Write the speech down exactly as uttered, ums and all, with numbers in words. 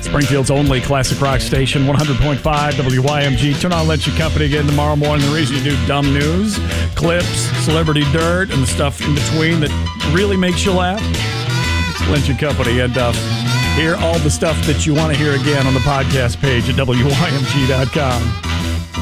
Springfield's only classic rock station, one hundred point five W Y M G. Turn on Let Your Company again tomorrow morning. The reason you do dumb news, clips, celebrity dirt, and the stuff in between that really makes you laugh. It's Let Your Company. And uh, hear all the stuff that you want to hear again on the podcast page at W Y M G dot com.